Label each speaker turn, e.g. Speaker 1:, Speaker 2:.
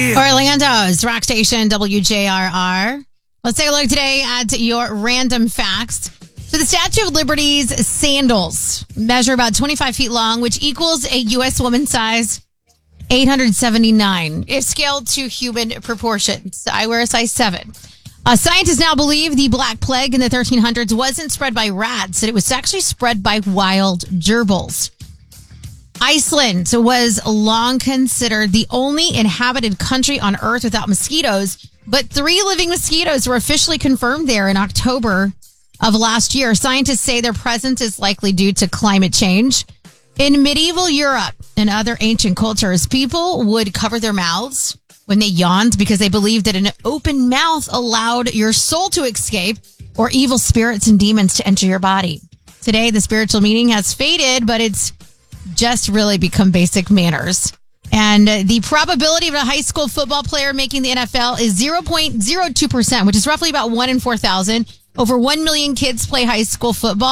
Speaker 1: Orlando's rock station, WJRR. Let's take a look today at your random facts. So the Statue of Liberty's sandals measure about 25 feet long, which equals a U.S. woman's size 879 if scaled to human proportions. I wear a size 7. Scientists now believe the Black Plague in the 1300s wasn't spread by rats, and it was actually spread by wild gerbils. Iceland was long considered the only inhabited country on Earth without mosquitoes, but 3 living mosquitoes were officially confirmed there in October of last year. Scientists say their presence is likely due to climate change. In medieval Europe and other ancient cultures, people would cover their mouths when they yawned because they believed that an open mouth allowed your soul to escape or evil spirits and demons to enter your body. Today, the spiritual meaning has faded, but it's just really become basic manners. And the probability of a high school football player making the NFL is 0.02%, which is roughly about 1 in 4,000. Over 1 million kids play high school football.